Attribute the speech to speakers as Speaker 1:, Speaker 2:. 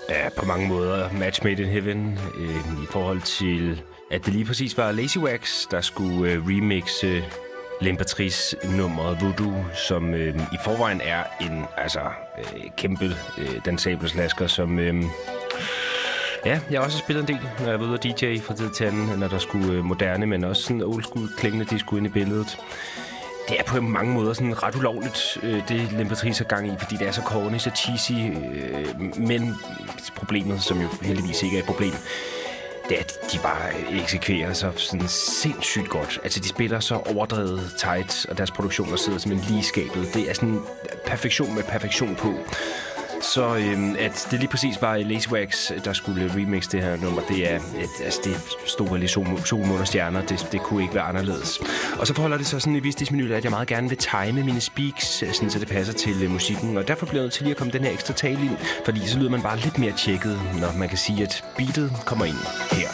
Speaker 1: Ja, på mange måder match made in heaven i forhold til, at det lige præcis var Lazy Wax, der skulle remixe Len-Patrice nummeret Voodoo, som i forvejen er en kæmpe dansabelslasker, som jeg også har spillet en del, når jeg var ude og DJ fra tid til anden, når der skulle moderne, men også sådan old school klingende disco ind i billedet. Det er på mange måder sådan ret ulovligt, det Len-Patrice har gang i, fordi det er så corny, så cheesy, men problemet, som jo heldigvis ikke er et problem, det er, at de bare eksekverer så sådan sindssygt godt. Altså, de spiller så overdrevet tight, og deres produktioner sidder simpelthen lige skabet. Det er sådan perfektion med perfektion på. Så at det lige præcis var Lazy Wax, der skulle remix det her nummer, det er, det stod vel i sol, måne og stjerner, det kunne ikke være anderledes. Og så forholder det så sådan i vist minutter, at jeg meget gerne vil time mine speaks, sådan, så det passer til musikken, og derfor bliver jeg nødt til lige at komme den her ekstra tale ind, fordi så lyder man bare lidt mere tjekket, når man kan sige, at beatet kommer ind her.